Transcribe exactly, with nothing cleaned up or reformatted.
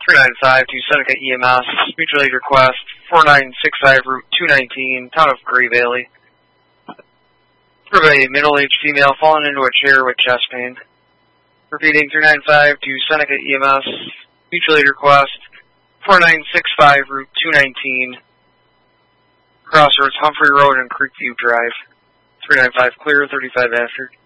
three nine five to Seneca E M S, mutual aid request, four nine six five Route two nineteen, town of Gray Valley. For a middle-aged female falling into a chair with chest pain. Repeating, three nine five to Seneca E M S, mutual aid request, four nine six five Route two nineteen, crossroads Humphrey Road and Creekview Drive. three nine five clear, thirty-five after.